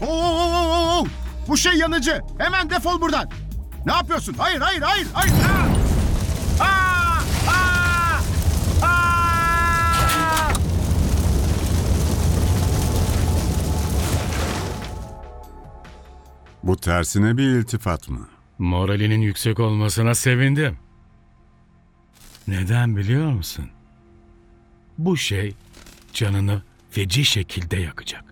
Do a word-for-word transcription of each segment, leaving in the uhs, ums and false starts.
Oo, bu şey yanıcı. Hemen defol buradan. Ne yapıyorsun? Hayır, hayır, hayır, hayır. Aa! Aa! Aa! Aa! Bu tersine bir iltifat mı? Moralinin yüksek olmasına sevindim. Neden biliyor musun? Bu şey canını feci şekilde yakacak.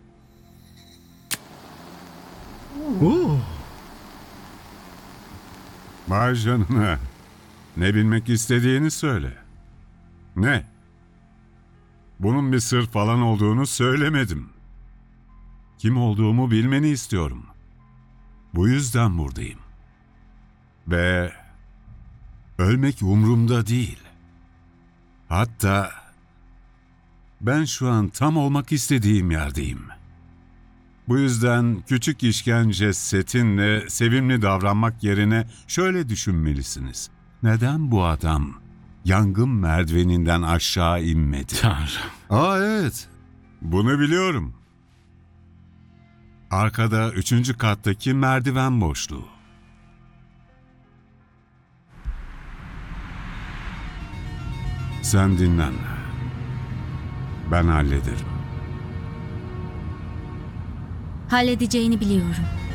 Oo. Vay canına. Ne bilmek istediğini söyle. Ne? Bunun bir sır falan olduğunu söylemedim. Kim olduğumu bilmeni istiyorum. Bu yüzden buradayım. Ve ölmek umurumda değil. Hatta ben şu an tam olmak istediğim yerdeyim. Bu yüzden küçük işkence setinle sevimli davranmak yerine şöyle düşünmelisiniz. Neden bu adam yangın merdiveninden aşağı inmedi? Tanrım. Aa evet, bunu biliyorum. Arkada üçüncü kattaki merdiven boşluğu. Sen dinlen. Ben hallederim. Halledeceğini biliyorum.